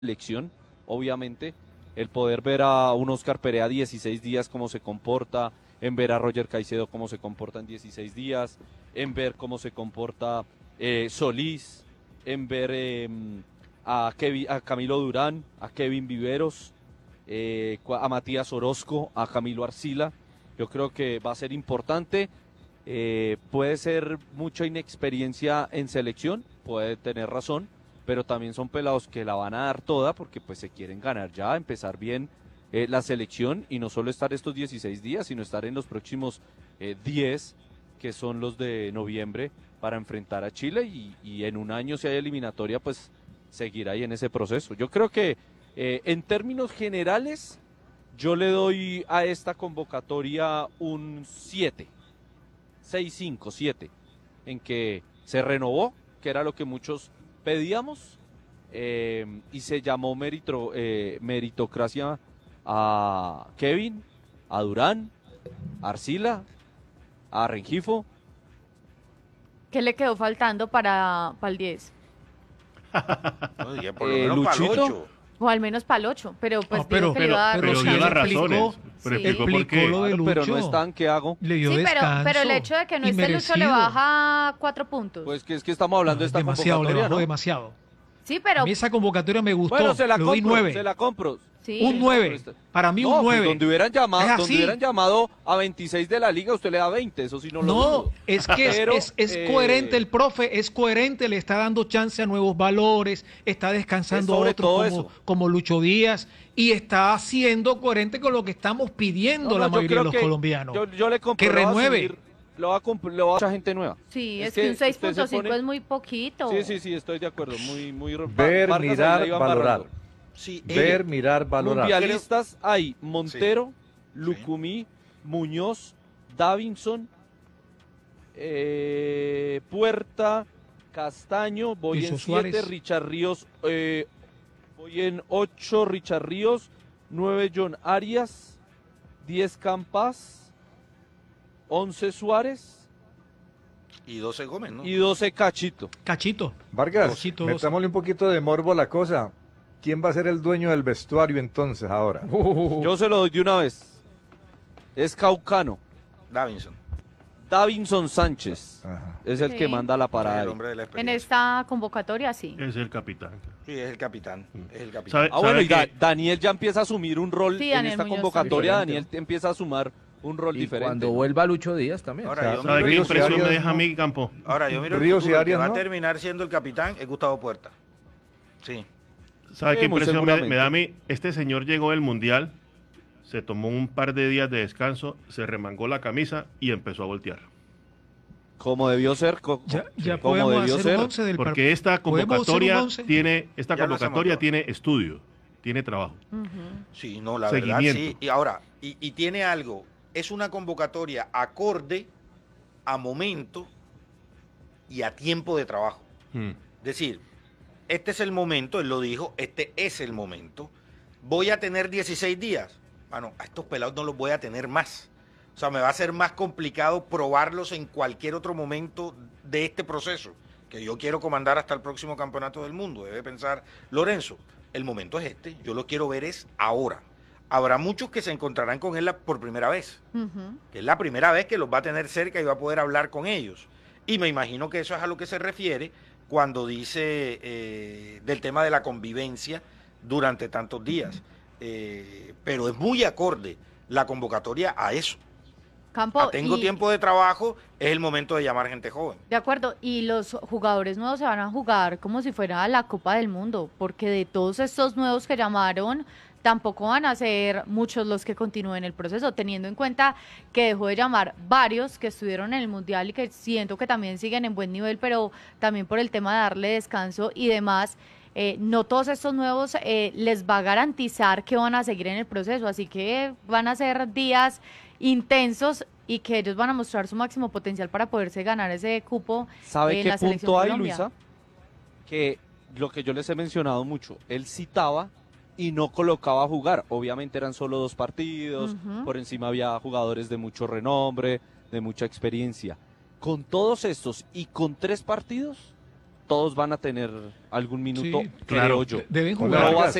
selección, obviamente, el poder ver a un Oscar Perea 16 días cómo se comporta, en ver a Roger Caicedo cómo se comporta en 16 días, en ver cómo se comporta Solís, en ver a Camilo Durán, a Kevin Viveros, a Matías Orozco, a Camilo Arcila. Yo creo que va a ser importante. Puede ser mucha inexperiencia en selección, puede tener razón, pero también son pelados que la van a dar toda porque pues se quieren ganar ya, empezar bien la selección y no solo estar estos 16 días, sino estar en los próximos 10, que son los de noviembre, para enfrentar a Chile y en un año, si hay eliminatoria, pues seguir ahí en ese proceso. Yo creo que en términos generales, yo le doy a esta convocatoria un 7, 6-5, 7, en que se renovó, que era lo que muchos pedíamos, y se llamó meritocracia a Kevin, a Durán, a Arcila, a Rengifo. ¿Qué le quedó faltando para el 10? No, diría, por lo menos para el Luchito. 8. O al menos para el 8, pero pues pero, dijo que le iba a dar pero chance. dio las Explicó. razones. Pero Sí. explicó por qué. Lo de Lucho. Pero no están, ¿qué hago? Le dio Sí, descanso, pero el hecho de que no y esté Lucho le merecido. baja 4 puntos. Pues que es que estamos hablando de esta demasiado, le convocatoria, bajó ¿no? demasiado. Sí, pero A mí esa convocatoria me gustó. Bueno, se la le doy compro, 9. se la compro. sí. Un 9. Para mí No, un pues 9. donde hubieran llamado, Es donde así. hubieran llamado a 26 de la liga, usted le da 20, eso sí no lo No, dudo. es que Pero, es coherente el profe, es coherente, le está dando chance a nuevos valores, está descansando Es a sobre otros todo como, eso. como Lucho Díaz y está siendo coherente con lo que estamos pidiendo la yo mayoría de creo los que colombianos. Yo le compro, Que le voy a renueve. subir, le voy a comprar, le voy a mucha gente nueva. Sí, es que un usted se 6.5 pone- es muy poquito. Sí, estoy de acuerdo, muy Ver, Vargas ahí mirar, la iban valorar. barrando. Sí, Ver, mirar, valorar. Mundialistas hay Montero, Lucumí, Muñoz, Davinson, Puerta, Castaño, voy Wilson en 7, Suárez. Richard Ríos, voy en 8, Richard Ríos, 9, John Arias, 10, Campas, 11, Suárez y 12 Gómez, ¿no? y 12, Cachito. Cachito. Vargas, Cachito, metámosle un poquito de morbo a la cosa. ¿Quién va a ser el dueño del vestuario entonces ahora? Yo se lo doy de una vez. Es Caucano. Davinson, Davinson Sánchez Ajá. es el Sí. que manda la el parada. ahí. hombre de la En experiencia. esta convocatoria sí. Es el capitán. Sí, es el capitán. Es el capitán. ¿Sabe? Ah, bueno, y que- Daniel ya empieza a asumir un rol Sí, en Daniel esta Muñoz convocatoria. también. Daniel empieza a sumar un rol Y diferente. cuando ¿no? vuelva Lucho Díaz también. Ahora, O sea, yo ¿Sabe qué Ríos y impresión me Arias, deja a ¿no? mí, Campo? Ahora, yo miro el Ríos y futuro, el que Arias, va a ¿no? terminar siendo el capitán es Gustavo Puerta. Sí. ¿Sabe Sí, qué muy impresión me seguramente. da a mí? Este señor llegó del Mundial, se tomó un par de días de descanso, se remangó la camisa y empezó a voltear. Como debió ser. Ya como podemos debió hacer ser. un 11 del Porque esta ¿Podemos hacer un convocatoria 11? tiene, Ya lo hacemos todo. tiene estudio, tiene trabajo. Ujú. Sí, no, la verdad, sí. Seguimiento. Y ahora, y tiene algo, es una convocatoria acorde a momento y a tiempo de trabajo. Mm. Es decir, este es el momento, él lo dijo, este es el momento. Voy a tener 16 días. Bueno, a estos pelados no los voy a tener más. O sea, me va a ser más complicado probarlos en cualquier otro momento de este proceso, que yo quiero comandar hasta el próximo campeonato del mundo. Debe pensar Lorenzo, el momento es este, yo lo quiero ver es ahora. Habrá muchos que se encontrarán con él por primera vez, Ujú. que es la primera vez que los va a tener cerca y va a poder hablar con ellos. Y me imagino que eso es a lo que se refiere cuando dice del tema de la convivencia durante tantos días. Pero es muy acorde la convocatoria a eso. Campo, Tengo y- tiempo de trabajo, es el momento de llamar gente joven. De acuerdo, y los jugadores nuevos se van a jugar como si fuera la Copa del Mundo, porque de todos estos nuevos que llamaron, tampoco van a ser muchos los que continúen el proceso, teniendo en cuenta que dejó de llamar varios que estuvieron en el Mundial y que siento que también siguen en buen nivel, pero también por el tema de darle descanso y demás. No todos estos nuevos les va a garantizar que van a seguir en el proceso, así que van a ser días intensos y que ellos van a mostrar su máximo potencial para poderse ganar ese cupo ¿Sabe en qué la selección punto hay, Colombia. Luisa? Que lo que yo les he mencionado mucho, él citaba y no colocaba a jugar. Obviamente eran solo 2 partidos, Ujú. por encima había jugadores de mucho renombre, de mucha experiencia. Con todos estos y con 3 partidos, todos van a tener algún minuto, Sí, creo claro. yo. Deben Hola, jugar. No va a Vargas.